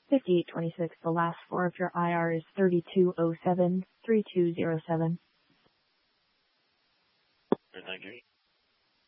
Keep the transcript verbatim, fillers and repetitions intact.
fifty-eight twenty-six. The last four of your I R is thirty-two oh seven, three two zero seven. Thank you.